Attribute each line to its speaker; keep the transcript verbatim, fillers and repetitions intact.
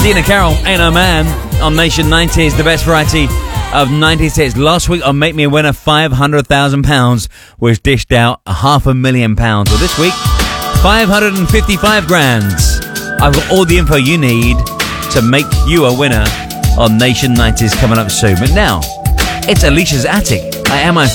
Speaker 1: Dina Carroll, Ain't No Man, on Nation nineties, the best variety of nineties hits. Last week on Make Me a Winner, five hundred thousand pounds was dished out, a half a million pounds. Well, this week, five hundred fifty-five grands. I've got all the info you need to make you a winner on Nation nineties coming up soon. But now, it's Alicia's Attic. I am I